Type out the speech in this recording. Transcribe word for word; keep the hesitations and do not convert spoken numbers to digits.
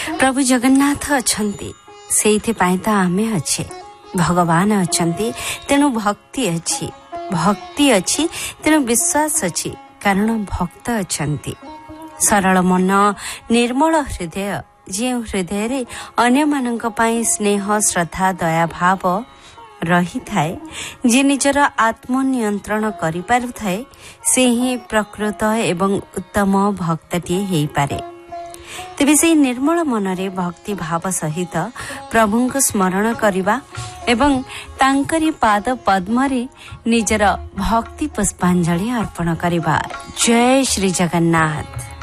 प्रभु जगन्नाथ अछंती सेइथिपाई त आमे अच्छे भगवान अछंती तेणु भक्ति अच्छी भक्ति अच्छी तेणु विश्वास अच्छी कारण भक्त अछंती सरल मन निर्मल हृदय जे हृदय रे अन्य मानक पई स्नेह श्रद्धा दया भाव रही थाए जे निजर आत्म नियंत्रण करि पारु थाए से ही प्रकृत एवं उत्तम भक्तटी हेई पारे। तेबे से निर्मल मनरे भक्ति भाव सहित प्रभुଙ୍କୁ स्मरण करिबा एवं तांकरी पाद पद्मरे निजर भक्ति पुष्पांजलि अर्पण करिबा। जय श्री जगन्नाथ।